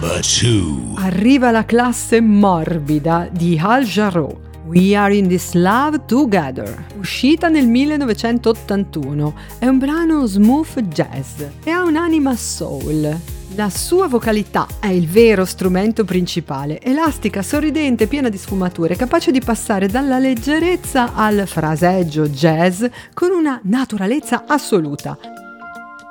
Number 2. Arriva la classe morbida di Al Jarreau. We Are in This Love Together, uscita nel 1981, è un brano smooth jazz e ha un'anima soul. La sua vocalità è il vero strumento principale, elastica, sorridente, piena di sfumature, capace di passare dalla leggerezza al fraseggio jazz con una naturalezza assoluta.